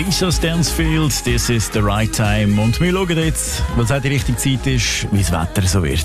Lisa Stansfield, this is the right time. Und wir schauen jetzt, was auch die richtige Zeit ist, wie das Wetter so wird.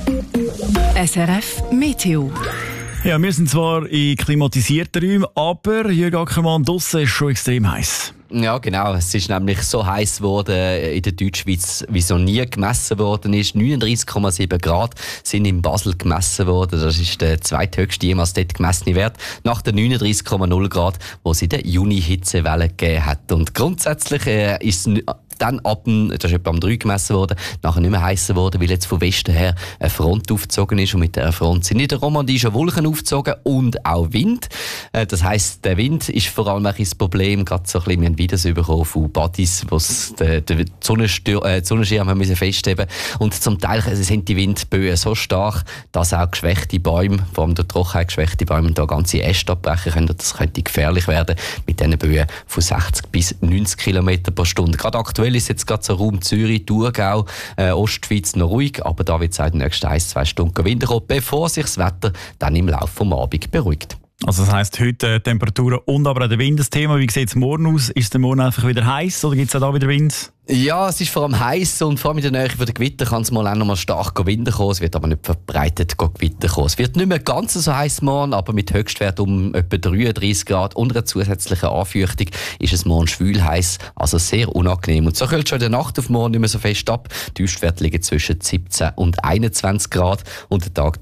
SRF Meteo. Ja, wir sind zwar in klimatisierten Räumen, aber Jürg Ackermann, draussen ist schon extrem heiß. Ja, genau. Es ist nämlich so heiß geworden in der Deutschschweiz, wie so nie gemessen worden ist. 39,7 Grad sind in Basel gemessen worden. Das ist der zweithöchste jemals dort gemessene Wert. Nach den 39,0 Grad, wo es in der Juni-Hitzewelle gegeben hat. Und grundsätzlich ist es dann das ist etwa am 3 gemessen worden, nachher nicht mehr heißer geworden, weil jetzt von Westen her eine Front aufgezogen ist und mit dieser Front sind in der Romandie schon Wolken aufgezogen und auch Wind. Das heisst, der Wind ist vor allem ein Problem, gerade so ein bisschen, wir haben Videos bekommen von Buddies, wo den Sonnenschirm haben müssen festheben und zum Teil sind die Windböen so stark, dass auch geschwächte Bäume, vor allem durch Trockenheit geschwächte Bäume, da ganze Äste abbrechen können. Das könnte gefährlich werden mit diesen Böen von 60 bis 90 km pro Stunde. Gerade aktuell ist jetzt gerade so Raum Zürich, Thurgau, Ostschweiz noch ruhig, aber da wird es in den nächsten 1-2 Stunden Wind kommen, bevor sich das Wetter dann im Laufe des Abends beruhigt. Also das heisst, heute Temperaturen und aber auch der Wind das Thema. Wie sieht es morgen aus? Ist der Morgen einfach wieder heiß oder gibt es auch da wieder Wind? Ja, es ist vor allem heiß und vor allem in der Nähe der Gewitter kann es mal auch noch mal stark Wind kommen. Es wird aber nicht verbreitet Gewitter kommen. Es wird nicht mehr ganz so heiß morgen, aber mit Höchstwert um etwa 33 Grad und einer zusätzlichen Anfeuchtung ist es morgen schwül heiß, also sehr unangenehm. Und so kühlt schon in der Nacht auf morgen nicht mehr so fest ab. Die Höchstwerte liegen zwischen 17 und 21 Grad und der Tag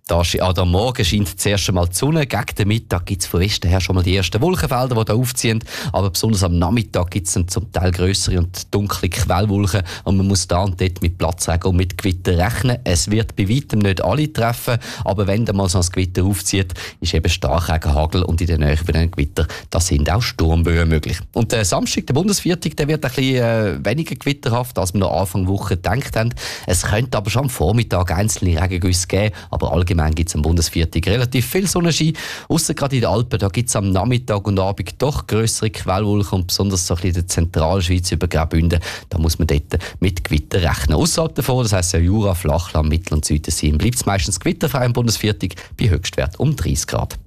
am Morgen scheint zuerst einmal die Sonne. Gegen den Mittag gibt es von Westen her schon mal die ersten Wolkenfelder, die da aufziehen. Aber besonders am Nachmittag gibt es zum Teil grössere und dunkle Quellwolken und man muss da und dort mit Platzregen und mit Gewitter rechnen. Es wird bei weitem nicht alle treffen, aber wenn dann mal so ein Gewitter aufzieht, ist eben Starkregen, Hagel und in der Nähe von den Gewitter, da sind auch Sturmböen möglich. Und der Samstag, der Bundesviertag, der wird ein bisschen weniger gewitterhaft, als wir noch Anfang Woche gedacht haben. Es könnte aber schon am Vormittag einzelne Regengüsse geben, aber allgemein gibt es am Bundesviertag relativ viel Sonnenschein. Ausser gerade in den Alpen, da gibt es am Nachmittag und Abend doch grössere Quellwolken und besonders so ein bisschen in der Zentralschweiz über Graubünden. Da muss man dort mit Gewitter rechnen. Außerhalb davon, das heisst ja Jura, Flachland, Mittel- und Südensee, bleibt es meistens gewitterfrei im Bundesviertag bei Höchstwert um 30 Grad.